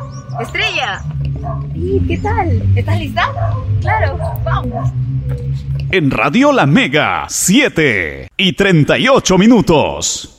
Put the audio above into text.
Estrella. Sí, ¿qué tal? ¿Estás lista? Claro, vamos. En Radio La Mega, 7:38.